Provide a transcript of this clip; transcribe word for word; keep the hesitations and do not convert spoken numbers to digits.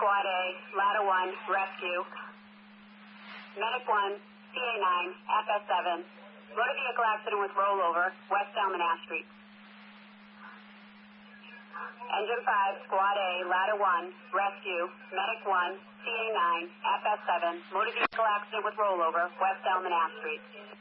Squad A, Ladder one, rescue. Medic one, C A nine, F S seven. Motor vehicle accident with rollover, West Almanac Street. Engine five, Squad A, Ladder one, rescue. Medic one, C A nine, F S seven. Motor vehicle accident with rollover, West Almanac Street.